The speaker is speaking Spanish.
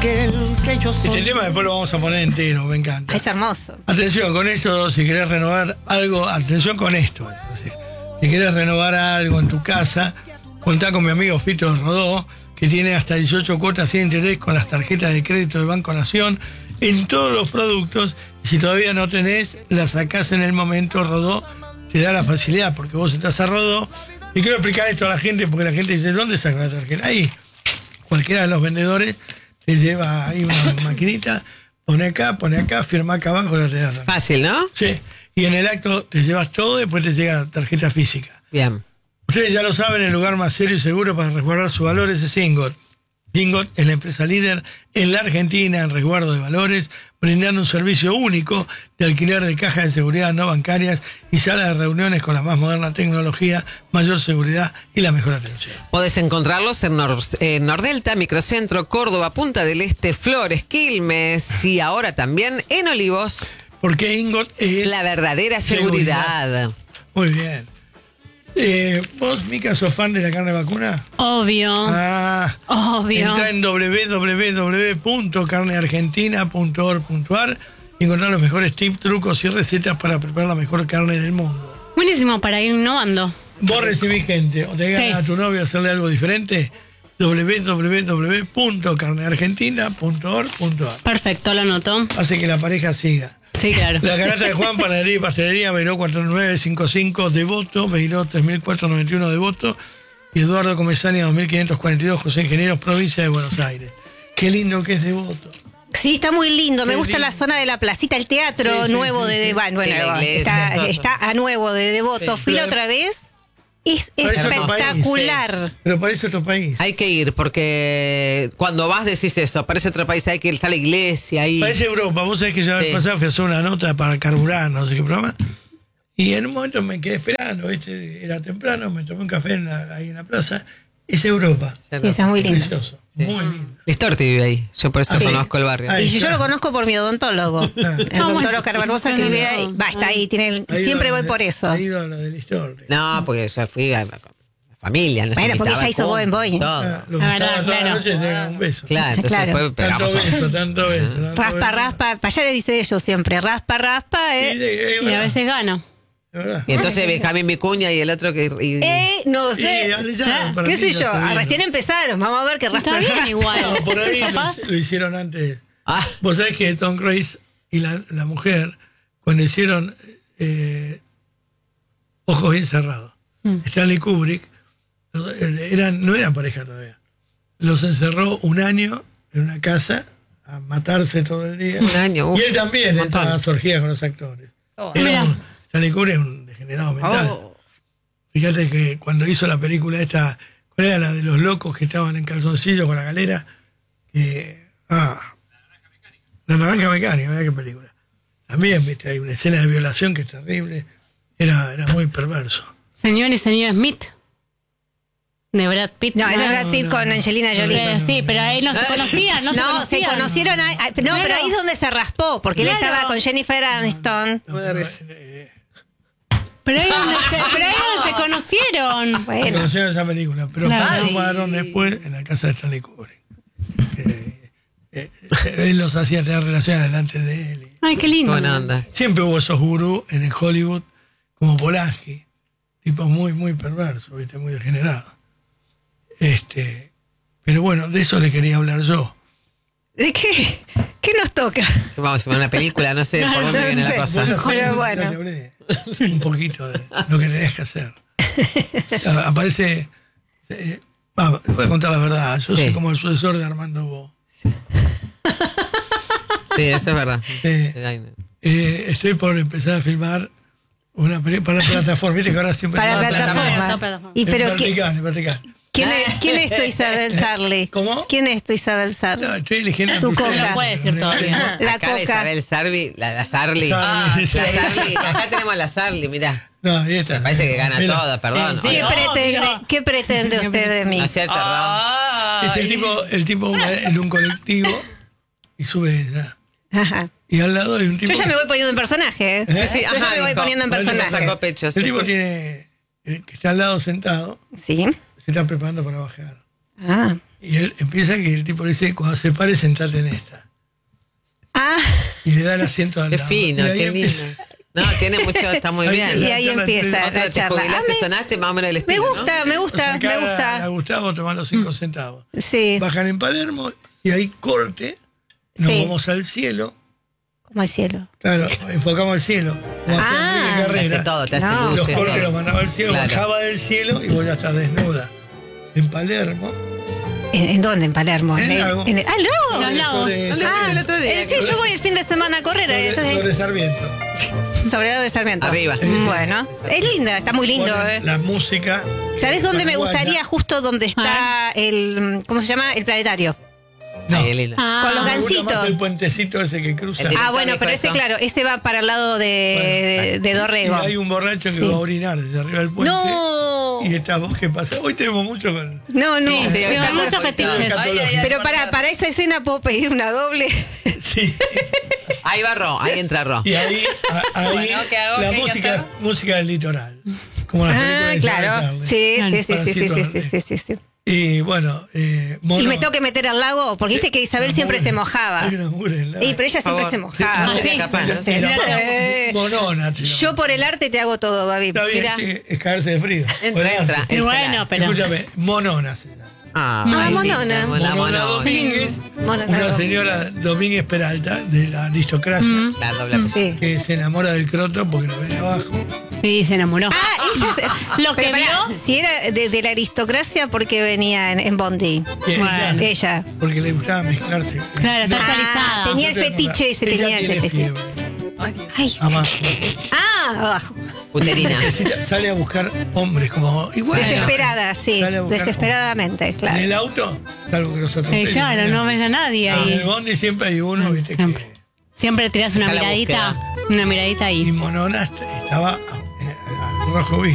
aquel que yo soy. Este tema después lo vamos a poner entero, me encanta. Es hermoso. Atención con esto, si querés renovar algo, atención con esto. Si querés renovar algo en tu casa, contá con mi amigo Fito Rodó, que tiene hasta 18 cuotas sin interés con las tarjetas de crédito de Banco Nación en todos los productos. Y si todavía no tenés, la sacás en el momento. Rodó te da la facilidad, porque vos estás a Rodó. Y quiero explicar esto a la gente, porque la gente dice, ¿dónde saca la tarjeta? Ahí, cualquiera de los vendedores te lleva ahí una maquinita, pone acá, firma acá abajo, ya te da. Fácil, ¿no? Sí, y en el acto te llevas todo y después te llega la tarjeta física. Bien. Ustedes ya lo saben, el lugar más serio y seguro para resguardar su valores es Ingot. Ingot es la empresa líder en la Argentina en resguardo de valores, brindando un servicio único de alquiler de cajas de seguridad no bancarias y salas de reuniones con la más moderna tecnología, mayor seguridad y la mejor atención. Podés encontrarlos en Nordelta, Microcentro, Córdoba, Punta del Este, Flores, Quilmes y ahora también en Olivos. Porque Ingot es la verdadera seguridad. Muy bien. ¿Vos, Mica, sos fan de la carne vacuna? Obvio. Obvio. Entra en www.carneargentina.org.ar y encontrar los mejores tips, trucos y recetas para preparar la mejor carne del mundo. Buenísimo para ir innovando. ¿Vos recibís gente o te ganas a tu novio a hacerle algo diferente? www.carneargentina.org.ar. Perfecto, lo anoto. Hace que la pareja siga. Sí, claro. La Garata de Juan, panadería y pastelería, Beiró 4955, Devoto, Beiró 3491, Devoto, y Eduardo Comesaña 2542, José Ingenieros, provincia de Buenos Aires. Qué lindo que es Devoto. Sí, está muy lindo. Me Qué gusta lindo. la zona de la placita, el teatro nuevo de Bueno, Sí, la iglesia, está a nuevo de Devoto. Sí, Fui la pero- otra vez. Es Parece otro espectacular. país, pero parece otro país. Hay que ir porque cuando vas decís eso, parece otro país, hay que ir, está la iglesia ahí. Parece Europa. Vos sabés que yo la vez pasada fui a hacer una nota para carburar, no sé qué programa. Y en un momento me quedé esperando, ¿viste? Era temprano, me tomé un café ahí en la plaza. Es Europa. Sí, está muy lindo. Precioso, muy lindo. Listorti vive ahí, yo por eso Sí. conozco el barrio. Ahí Y yo está. lo conozco por mi odontólogo. El doctor bueno. Oscar Barbosa, que vive ahí. Va, está ahí. Siempre voy por eso. Ha ido a lo del Listorti. No, porque yo fui a la familia, no sé. Bueno, porque invitaba ella hizo juntos, Bowen Boy. todo. Los La verdad, sábados a la claro. noche se dan un beso. Claro, entonces Claro. después pegamos. Tanto beso. Raspa. Para allá le dice ellos siempre. Raspa. Y a veces gano. De verdad. Y entonces Benjamín Vicuña y el otro que... No Sí, sé. dale ya, para ¿Qué mí sé ya yo? está bien. Recién empezaron. Vamos a ver qué raspa. Está bien igual. No, por ahí Capaz. lo hicieron antes. Ah, Vos sabés que Tom Cruise y la mujer, cuando hicieron Ojos bien cerrados, Stanley Kubrick, no eran pareja todavía. Los encerró un año en una casa a matarse todo el día. un año. Y él también un montón. entraba a las orgías con los actores. Mirá. Stanley Kubrick es un degenerado mental. Fíjate que cuando hizo la película esta, ¿cuál era la de los locos que estaban en calzoncillo con la galera? La naranja mecánica, mirá qué película. También, viste, hay una escena de violación que es terrible. Era muy perverso. Señor y señora Smith. De Brad Pitt. No, ese es Brad Pitt con Angelina Jolie. Sí, pero ahí no se conocían, no se conocían. conocieron. Pero ahí es donde se raspó, porque él Claro. estaba con Jennifer Aniston. Pero ahí es donde se conocieron. No Bueno, conocieron esa película, pero Claro. sumaron después en la casa de Stanley Kubrick. Él los hacía tener relaciones delante de él. Ay, qué lindo. Buena onda. Siempre hubo esos gurús en el Hollywood, como Polanski, tipos muy, muy perversos, ¿viste? Muy degenerados. Pero bueno, de eso le quería hablar yo. ¿de qué? ¿Qué nos toca? Vamos a ver una película, no sé por dónde viene la cosa. Pero bueno. ya te hablé un poquito de lo que tenés que hacer. Aparece. Voy a contar la verdad. Yo soy como el sucesor de Armando Bo. Sí, eso es verdad. Eh, Estoy por empezar a filmar una película para la plataforma. Viste que ahora siempre. Para No, plataforma. ¿Y En pero vertical, en vertical. quién es tu Isabel Sarli? ¿Cómo? ¿Quién es tu Isabel Sarli? No, estoy eligiendo. Tu a coca. No puede decir todavía. La Acá la Coca. Isabel Sarli, la Sarli. Sarli, sí. La Sarli. Acá tenemos la Sarli, mirá. No, ahí está. Me parece que gana Mira, todo, perdón. Sí, sí. ¿Qué pretende usted de mí? No es cierto, Ron. Es el tipo va en un colectivo y sube ella. Ajá. Y al lado hay un tipo. Yo ya me voy poniendo en personaje. ¿eh? ¿Eh? Sí, Yo ya me voy dijo. poniendo en Bueno, personaje. Sacó pecho. El tipo tiene. Que está al lado sentado, Sí. se está preparando para bajar. Ah. Y él empieza que el tipo le dice, cuando se pare, sentate en esta. Ah, Y le da el asiento al Qué lado. fino, Y ahí qué empieza- lindo. No, tiene mucho, está muy Ahí bien. empieza y ahí charla empieza entre- la Otra, te charla. jubilaste, sonaste más o menos el Me estilo, ¿no? gusta, me gusta, Acá me gusta. A Gustavo tomar los 5 centavos. Sí, Bajan en Palermo y ahí corte, nos Sí. vamos al cielo. como al cielo. Claro, enfocamos al cielo. Como hacía Ah, Enrique Te Carrera. hace todo, te hace No. Los luces, cortes todo. los mandaba al cielo, Claro. bajaba del cielo y vos ya estás desnuda. En Palermo. ¿En dónde? En Palermo. En Lago. ¡Ah, no! Los lagos. Sobre, ¿Dónde fue el otro día? Sí, yo voy el fin de semana a correr. sobre Sarmiento. Sobre el de Sarmiento. Arriba. Bueno, es linda, está muy lindo. Ponen la música. ¿Sabes dónde me paraguaya. gustaría? Justo donde está el, ¿cómo se llama? El planetario. No. Ay, qué lindo. Con los Me gusta gancitos. más el puentecito ese que cruza. El de- Ah, bueno, dijo pero ese, eso. claro, ese va para el lado de Dorrego. Y hay un borracho que Sí. va a orinar desde arriba del puente. No, Y esta voz que pasa. Hoy tenemos mucho con. no, no. Sí, Sí, sí, está muchos muy fetiches. todo. Ay, ay, ay, Pero por Dios. para esa escena puedo pedir una doble. Sí. Ahí va Ro, ahí entra Ro. Y ahí, ahí Bueno, ¿qué hago? la ¿Qué hay que hacer? música del litoral. Como las películas Ah, de claro. Charlie. Sí, Claro. sí, sí, Para sí, sí, situarme. sí, sí, sí. Y bueno, Mono, Y me tengo que meter al lago, porque viste que Isabel una siempre mugre. se mojaba. Hay una mugre en la- Y pero ella siempre favor. se mojaba. No Ah, sería sí. capaz, ¿no? Sí. Y la Eh, Monona. te Yo llamo. por el arte te hago todo, Babi. Está bien, Mirá. sí, es caerse de frío. Por Entra, el entra. arte. Y bueno, pero. Escúchame, Monona se llama. Ah, Ah, ay, Monona. linda, la Monona Monona. Domínguez, Monona una Domínguez. señora Domínguez Peralta, de la aristocracia, La doble apellido. Sí. que se enamora del croto porque lo ve de abajo. Sí, se enamoró. Ah, ella se... Lo que Pero pará, vio. si era de la aristocracia, porque venía en Bondi. Que Bueno. Ella. Porque le gustaba mezclarse. Claro, está Ah, actualizada. tenía el fetiche ese, Ella tenía ese tiene fetiche. fiebre. Ay, Además, abajo. Uterina. sale a buscar hombres como igual. Desesperada, sí. Sale a buscar Desesperadamente, hombres. claro. En el auto, salvo que los atropellen. Claro, no ves a nadie En el ahí. bondi siempre hay uno, viste, Siempre. que... Siempre tirás una Está la miradita. Una miradita Y ahí. Monona estaba al rojo vivo.